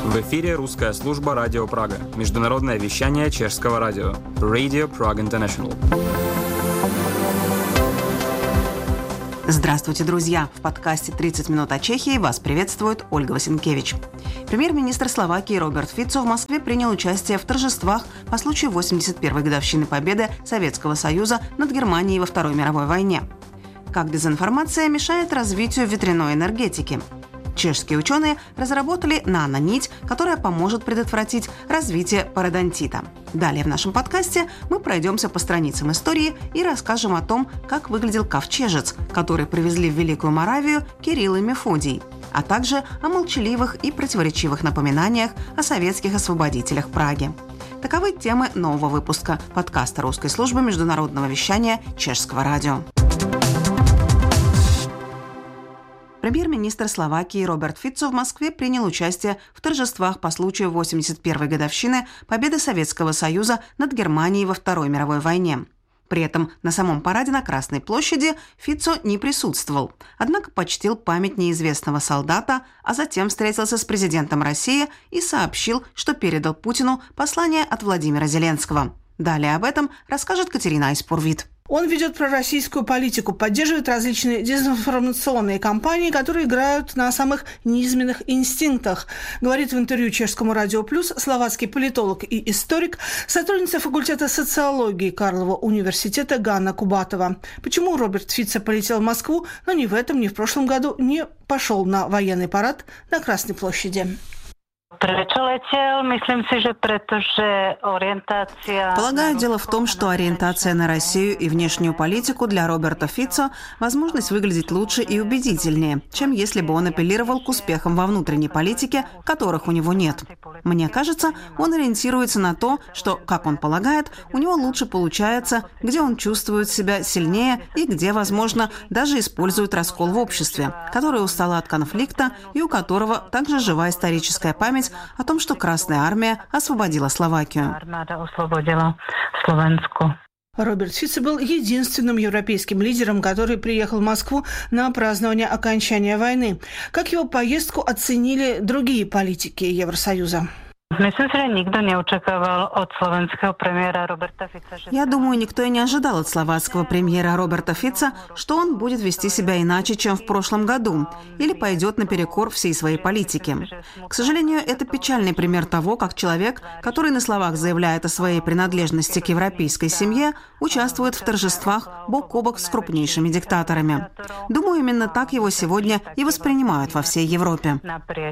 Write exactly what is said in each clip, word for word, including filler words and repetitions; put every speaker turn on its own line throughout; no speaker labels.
В эфире русская служба «Радио Прага», международное вещание чешского радио Radio Prague International.
Здравствуйте, друзья! В подкасте «тридцать минут о Чехии» вас приветствует Ольга Васенкевич. Премьер-министр Словакии Роберт Фицо в Москве принял участие в торжествах по случаю восемьдесят первой годовщины победы Советского Союза над Германией во Второй мировой войне. Как дезинформация мешает развитию ветряной энергетики? Чешские ученые разработали нанонить, которая поможет предотвратить развитие пародонтита. Далее в нашем подкасте мы пройдемся по страницам истории и расскажем о том, как выглядел ковчежец, который привезли в Великую Моравию Кирилл и Мефодий, а также о молчаливых и противоречивых напоминаниях о советских освободителях Праги. Таковы темы нового выпуска подкаста русской службы международного вещания чешского радио. Премьер-министр Словакии Роберт Фицо в Москве принял участие в торжествах по случаю восемьдесят первой годовщины победы Советского Союза над Германией во Второй мировой войне. При этом на самом параде на Красной площади Фицо не присутствовал, однако почтил память неизвестного солдата, а затем встретился с президентом России и сообщил, что передал Путину послание от Владимира Зеленского. Далее об этом расскажет Катерина Айспурвит.
Он ведет пророссийскую политику, поддерживает различные дезинформационные кампании, которые играют на самых низменных инстинктах, говорит в интервью чешскому Радио Плюс словацкий политолог и историк, сотрудница факультета социологии Карлова университета Ганна Кубатова. Почему Роберт Фицо полетел в Москву, но ни в этом, ни в прошлом году не пошел на военный парад на Красной площади?
Полагаю, дело в том, что ориентация на Россию и внешнюю политику для Роберта Фицо – возможность выглядеть лучше и убедительнее, чем если бы он апеллировал к успехам во внутренней политике, которых у него нет. Мне кажется, он ориентируется на то, что, как он полагает, у него лучше получается, где он чувствует себя сильнее и где, возможно, даже использует раскол в обществе, который устал от конфликта и у которого также жива историческая память о том, что Красная Армия освободила Словакию.
Роберт Фицо был единственным европейским лидером, который приехал в Москву на празднование окончания войны. Как его поездку оценили другие политики Евросоюза?
Я думаю, никто и не ожидал от словацкого премьера Роберта Фицо, что он будет вести себя иначе, чем в прошлом году, или пойдет наперекор всей своей политике. К сожалению, это печальный пример того, как человек, который на словах заявляет о своей принадлежности к европейской семье, участвует в торжествах бок о бок с крупнейшими диктаторами. Думаю, именно так его сегодня и воспринимают во всей Европе.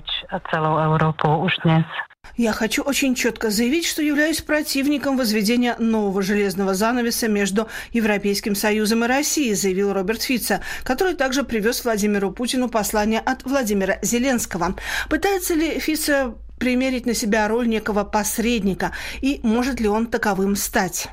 Я хочу очень четко заявить, что являюсь противником возведения нового железного занавеса между Европейским Союзом и Россией, заявил Роберт Фицо, который также привез Владимиру Путину послание от Владимира Зеленского. Пытается ли Фицо примерить на себя роль некого посредника, и может ли он таковым стать?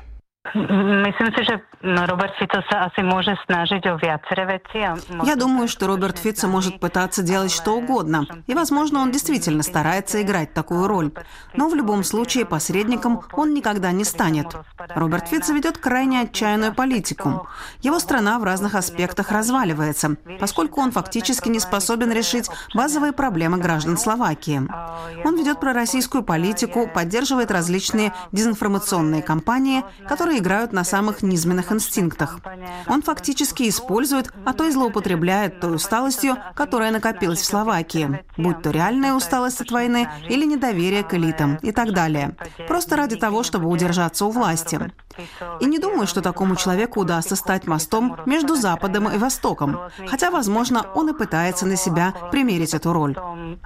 Я думаю, что Роберт Фицо может пытаться делать что угодно, и, возможно, он действительно старается играть такую роль. Но в любом случае посредником он никогда не станет. Роберт Фицо ведет крайне отчаянную политику. Его страна в разных аспектах разваливается, поскольку он фактически не способен решить базовые проблемы граждан Словакии. Он ведет пророссийскую политику, поддерживает различные дезинформационные кампании, которые играют на самых низменных инстинктах. Он фактически использует, а то и злоупотребляет той усталостью, которая накопилась в Словакии, будь то реальная усталость от войны или недоверие к элитам и так далее, просто ради того, чтобы удержаться у власти. И не думаю, что такому человеку удастся стать мостом между Западом и Востоком, хотя, возможно, он и пытается на себя примерить эту роль.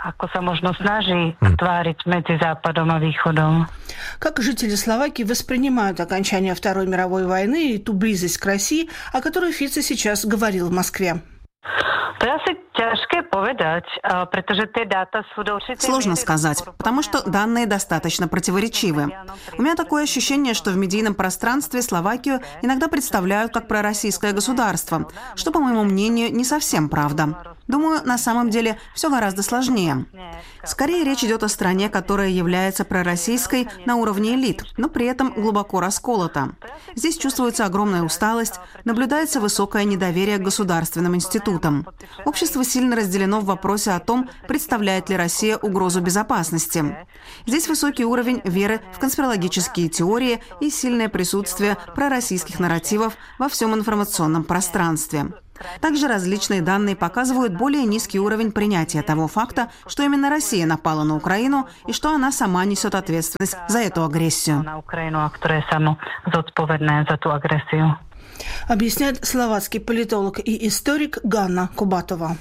Как жители Словакии воспринимают окончание Второй мировой войны и ту близость к России, о которой Фицо сейчас говорил в Москве?
Сложно сказать, потому что данные достаточно противоречивы. У меня такое ощущение, что в медийном пространстве Словакию иногда представляют как пророссийское государство, что, по моему мнению, не совсем правда. Думаю, на самом деле все гораздо сложнее. Скорее речь идет о стране, которая является пророссийской на уровне элит, но при этом глубоко расколота. Здесь чувствуется огромная усталость, наблюдается высокое недоверие к государственным институтам. Общество сильно разделено в вопросе о том, представляет ли Россия угрозу безопасности. Здесь высокий уровень веры в конспирологические теории и сильное присутствие пророссийских нарративов во всем информационном пространстве. Также различные данные показывают более низкий уровень принятия того факта, что именно Россия напала на Украину и что она сама несет ответственность за эту агрессию.
Объясняет словацкий политолог и историк Ганна Кубатова.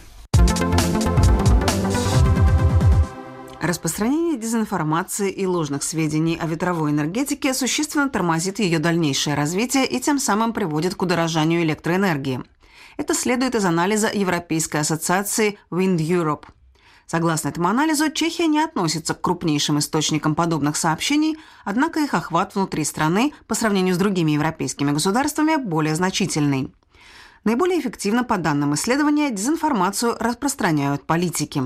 Распространение дезинформации и ложных сведений о ветровой энергетике существенно тормозит ее дальнейшее развитие и тем самым приводит к удорожанию электроэнергии. Это следует из анализа Европейской ассоциации Wind Europe. Согласно этому анализу, Чехия не относится к крупнейшим источникам подобных сообщений, однако их охват внутри страны по сравнению с другими европейскими государствами более значительный. Наиболее эффективно, по данным исследования, дезинформацию распространяют политики.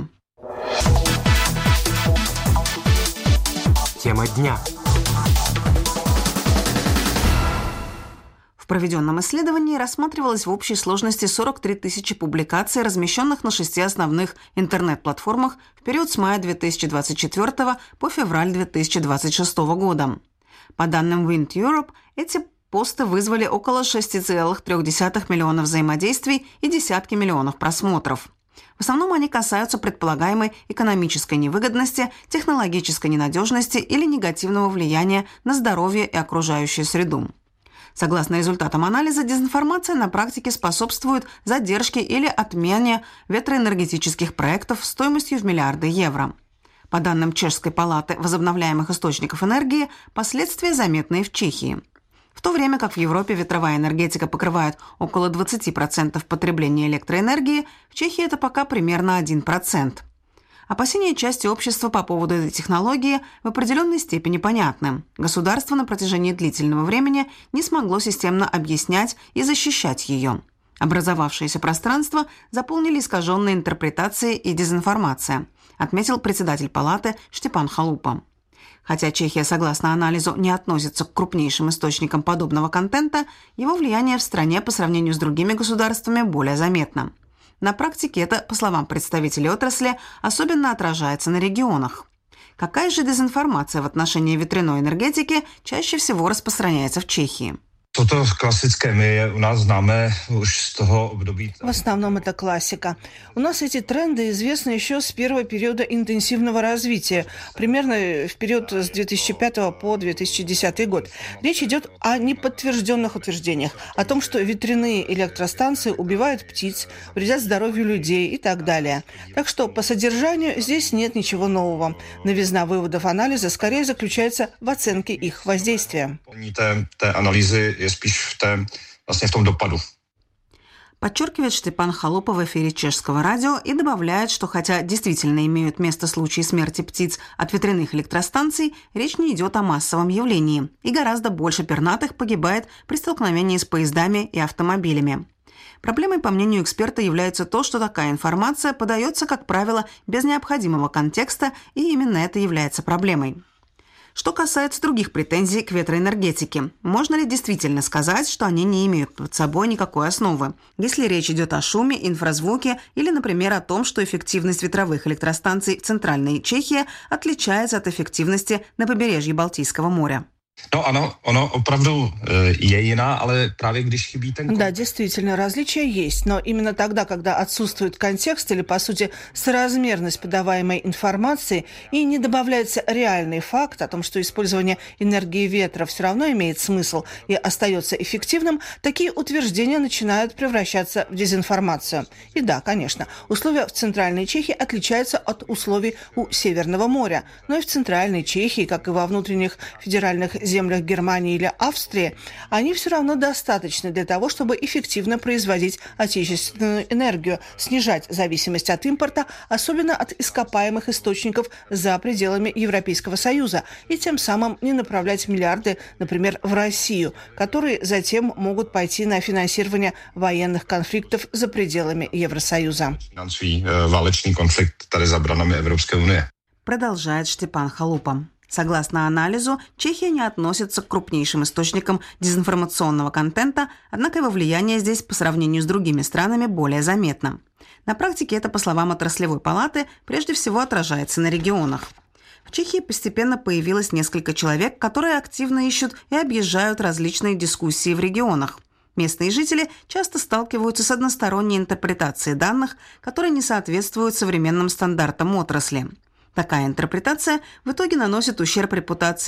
Тема дня.
В проведенном исследовании рассматривалось в общей сложности сорок три тысячи публикаций, размещенных на шести основных интернет-платформах в период с мая две тысячи двадцать четвёртого по февраль две тысячи двадцать шестого года. По данным Wind Europe, эти посты вызвали около шесть целых три десятых миллиона взаимодействий и десятки миллионов просмотров. В основном они касаются предполагаемой экономической невыгодности, технологической ненадежности или негативного влияния на здоровье и окружающую среду. Согласно результатам анализа, дезинформация на практике способствует задержке или отмене ветроэнергетических проектов стоимостью в миллиарды евро. По данным Чешской палаты возобновляемых источников энергии, последствия заметны в Чехии. В то время как в Европе ветровая энергетика покрывает около двадцать процентов потребления электроэнергии, в Чехии это пока примерно один процент. Опасения части общества по поводу этой технологии в определенной степени понятны. Государство на протяжении длительного времени не смогло системно объяснять и защищать ее. Образовавшееся пространство заполнили искаженные интерпретации и дезинформация, отметил председатель палаты Штепан Халупа. Хотя Чехия, согласно анализу, не относится к крупнейшим источникам подобного контента, его влияние в стране по сравнению с другими государствами более заметно. На практике это, по словам представителей отрасли, особенно отражается на регионах. Какая же дезинформация в отношении ветряной энергетики чаще всего распространяется в Чехии?
Toto klasické, my u nás známe už z toho období.
В основном это классика. У нас эти тренды известны еще с первого периода интенсивного развития, примерно в период с две тысячи пятого по две тысячи десятый год. Речь идет о неподтвержденных утверждениях, о том, что ветряные электростанции убивают птиц, вредят здоровью людей и так далее. Так что по содержанию здесь нет ничего нового. Новизна выводов анализа скорее заключается в оценке их воздействия.
Je spíš v té, vlastně v tom dopadu.
Подчеркивает Штепан Халупа в эфире Чешского радио и добавляет, что хотя действительно имеют место случаи смерти птиц от ветряных электростанций, речь не идет о массовом явлении, и гораздо больше пернатых погибает при столкновении с поездами и автомобилями. Проблемой, по мнению эксперта, является то, что такая информация подается, как правило, без необходимого контекста, и именно это является проблемой. Что касается других претензий к ветроэнергетике, можно ли действительно сказать, что они не имеют под собой никакой основы, если речь идет о шуме, инфразвуке или, например, о том, что эффективность ветровых электростанций в Центральной Чехии отличается от эффективности на побережье Балтийского моря?
No ano, ono opravdu je jiná, ale právě když chybí ten...
Да, действительно, различия есть, но именно тогда, когда отсутствует контекст или, по сути, соразмерность подаваемой информации и не добавляется реальный факт о том, что использование энергии ветра все равно имеет смысл и остается эффективным, такие утверждения начинают превращаться в дезинформацию. И да, конечно, условия в Центральной Чехии отличаются от условий у Северного моря, но и в Центральной Чехии, как и во внутренних федеральных землях, землях Германии или Австрии, они все равно достаточны для того, чтобы эффективно производить отечественную энергию, снижать зависимость от импорта, особенно от ископаемых источников за пределами Европейского Союза, и тем самым не направлять миллиарды, например, в Россию, которые затем могут пойти на финансирование военных конфликтов за пределами Евросоюза.
Válečný konflikt tady za branami Evropské unie.
Продолжает Штепан Халупа. Согласно анализу, Чехия не относится к крупнейшим источникам дезинформационного контента, однако его влияние здесь по сравнению с другими странами более заметно. На практике это, по словам отраслевой палаты, прежде всего отражается на регионах. В Чехии постепенно появилось несколько человек, которые активно ищут и объезжают различные дискуссии в регионах. Местные жители часто сталкиваются с односторонней интерпретацией данных, которые не соответствуют современным стандартам отрасли. Такая интерпретация в итоге наносит ущерб репутации